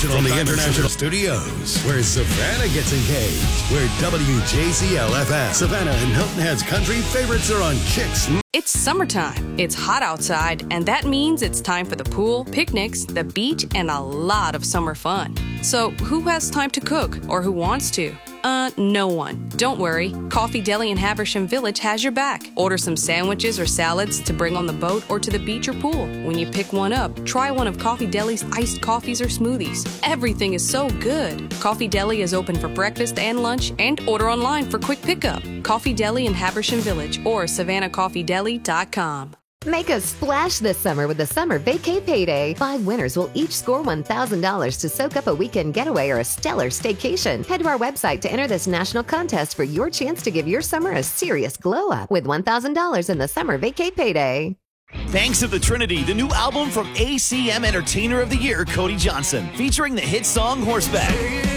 from the International Studios, where Savannah gets engaged, where WJCL-FM, Savannah and Hilton Head's country favorites are on Kicks. It's summertime. It's hot outside, and that means it's time for the pool, picnics, the beach, and a lot of summer fun. So who has time to cook, or who wants to? No one. Don't worry. Coffee Deli in Haversham Village has your back. Order some sandwiches or salads to bring on the boat or to the beach or pool. When you pick one up, try one of Coffee Deli's iced coffees or smoothies. Everything is so good. Coffee Deli is open for breakfast and lunch, and order online for quick pickup. Coffee Deli in Haversham Village or SavannahCoffeeDeli.com. Make a splash this summer with the Summer Vacay Payday. 5 winners will each score $1,000 to soak up a weekend getaway or a stellar staycation. Head to our website to enter this national contest for your chance to give your summer a serious glow up with $1,000 in the Summer Vacay Payday. Thanks to the Trinity, the new album from ACM Entertainer of the Year, Cody Johnson, featuring the hit song Horseback.